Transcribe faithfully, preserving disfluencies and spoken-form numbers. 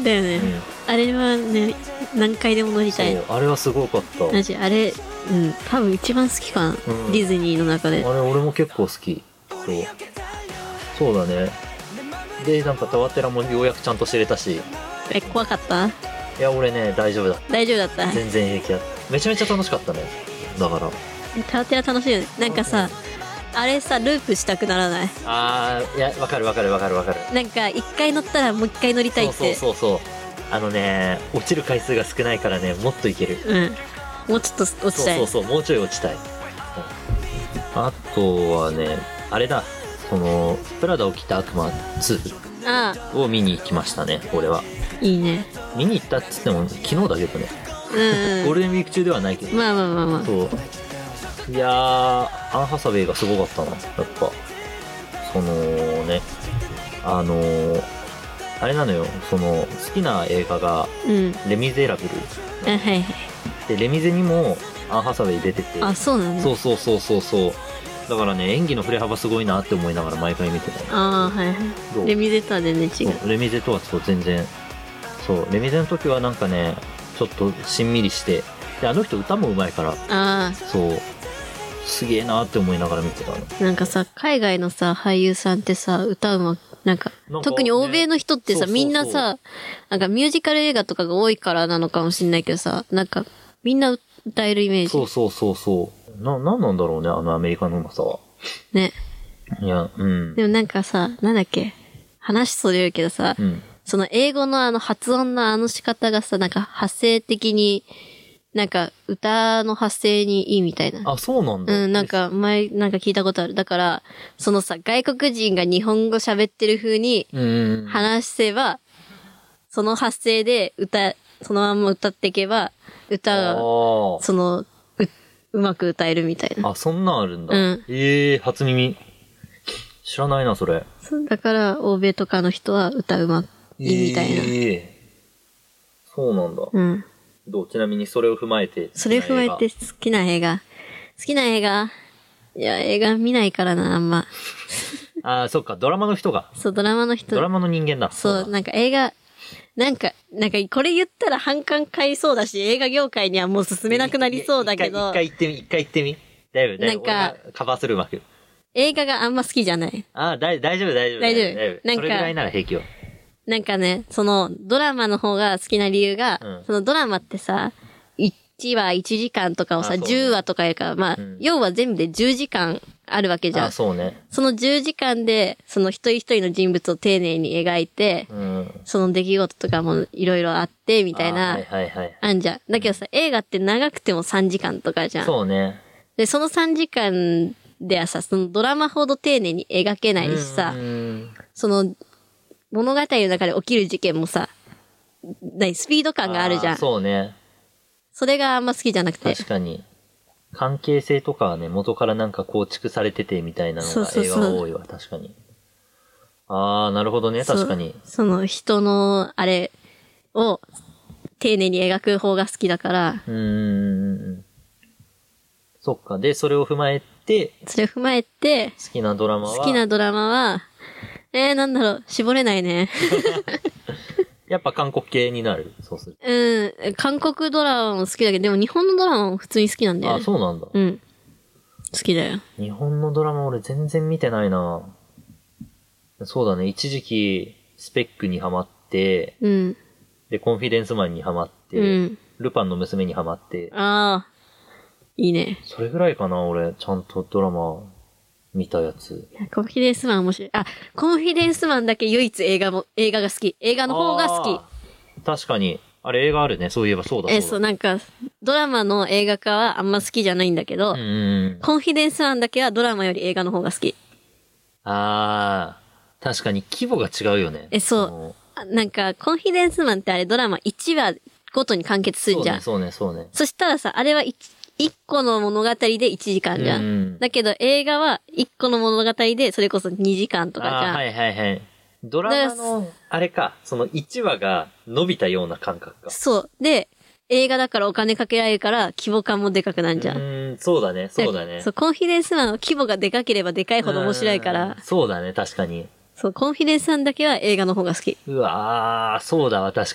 だよね、うん、あれはね何回でも乗りたい。 そうあれはすごかった。 マジあれうん多分一番好きかな、うん、ディズニーの中で。 あれ俺も結構好き。そうそうだね。でなんかタワテラもようやくちゃんと知れたし。 え怖かった？いや俺ね大丈夫だった。 大丈夫だった。 全然平気だった。めちゃめちゃ楽しかったね。だからタワテラ楽しいよね。なんかさあれさループしたくならない？ あーいやわかるわかるわかるわかる。 なんか一回乗ったらもう一回乗りたいって。 そうそうそうそうあのね落ちる回数が少ないからねもっといける。 うんもうちょっと落ちたい。 そうそうそうもうちょい落ちたい。あとはねあれだそのプラダを着た悪魔ツーを見に行きましたね。俺はいいね。見に行ったっつっても昨日だけどね、うんうん、ゴールデンウィーク中ではないけど。 まあまあまあまあそういやーアン・ハサウェイがすごかったな。やっぱそのねあのー、あれなのよその好きな映画がレ・ミゼラブル、うん、はいはいでレ・ミゼにもアン・ハサウェイ出てて。 あそうなんだ。 そうそうそうそうそうだからね演技の振れ幅すごいなって思いながら毎回見てた。 ああはいはいレ・ミゼとは全然違う。 レ・ミゼとはそう全然そうレ・ミゼの時はなんかねちょっとしんみりしてであの人歌もうまいからあそうすげえなって思いながら見てたの。 なんかさ海外のさ俳優さんってさ歌うまなんか、なんか、ね、特に欧米の人ってさそうそうそうみんなさなんかミュージカル映画とかが多いからなのかもしれないけどさなんかみんな歌えるイメージ。 そうそうそうそうななんなんだろうねあのアメリカのうまさはね。いやうんでもなんかさなんだっけ話それるけどさ、うん、その英語のあの発音のあの仕方がさなんか発声的になんか歌の発声にいいみたいな。 あ、そうなんだ。 うん、なんか前なんか聞いたことある。だから、そのさ、外国人が日本語喋ってる風に話せば、その発声で歌、そのまま歌っていけば、歌が、その、う、うまく歌えるみたいな。 あ、そんなんあるんだ。うん、ええー、初耳。知らないな、それ。 そう、だから、欧米とかの人は歌うまいいみたいな。ええー、そうなんだ。うん。どうちなみにそれを踏まえてそれを踏まえて好きな映画好きな映画いや映画見ないからなあんまああそっかドラマの人がそうドラマの人ドラマの人間だそうなんか映画なんかなんかこれ言ったら反感買いそうだし映画業界にはもう進めなくなりそうだけど一回言ってみ一回言ってみだいぶだいぶなんかカバーするうまく映画があんま好きじゃないああ大丈夫大丈夫大丈夫なんかそれぐらいなら平気よなんかね、そのドラマの方が好きな理由が、うん、そのドラマってさ、いちわいちじかんとかをさ、ね、じゅうわとかやから、まあ、うん、要は全部でじゅうじかんあるわけじゃん。 あ、そうね。 そのじゅうじかんで、その一人一人の人物を丁寧に描いて、うん、その出来事とかもいろいろあって、みたいな、 はいはいはい。 あんじゃん。だけどさ、映画って長くてもさんじかんとかじゃん。 そうね。 で、そのさんじかんではさ、そのドラマほど丁寧に描けないしさ、うんうん、その、物語の中で起きる事件もさ、何スピード感があるじゃん。 そうね。 それがあんま好きじゃなくて。 確かに。関係性とかはね、元からなんか構築されててみたいなのが映画が多いわ、確かに。あー、なるほどね、確かに。 そ, その人のあれを丁寧に描く方が好きだから。 うーん。そっか。で、それを踏まえて、 それを踏まえて、 好きなドラマは好きなドラマは、えー、なんだろう、絞れないね。 やっぱ韓国系になるそうする。 うん、韓国ドラマも好きだけど、でも日本のドラマも普通に好きなんだよね。 あ、そうなんだ。 うん。好きだよ。 日本のドラマ俺全然見てないな。そうだね、一時期、スペックにハマって、うん。で、コンフィデンスマンにハマって、うん。ルパンの娘にハマって。 ああ、いいね。 それぐらいかな、俺、ちゃんとドラマ、見たやつ。 コンフィデンスマン面白い。あ、コンフィデンスマンだけ唯一映画も、映画が好き。映画の方が好き。 確かに。あれ映画あるね。そういえばそうだそうだ。 え、そう、なんか、ドラマの映画化はあんま好きじゃないんだけど、うん、コンフィデンスマンだけはドラマより映画の方が好き。 あー、確かに規模が違うよね。 え、そう。なんか、コンフィデンスマンってあれドラマいちわごとに完結するじゃん。 そうね、そうね、そうね。 そしたらさ、あれは一個の物語でいちじかんじゃん。うん、だけど映画は一個の物語でそれこそにじかんとかじゃん。 あ、はいはいはい。ドラマの、あれか、そのいちわが伸びたような感覚か。 そう。で、映画だからお金かけられるから規模感もでかくなるじゃん。 うーん、そうだね、そうだね。 そう、コンフィデンスマンは規模がでかければでかいほど面白いから。 そうだね、確かに。 そう、コンフィデンスマンだけは映画の方が好き。 うわー、そうだわ、確かに。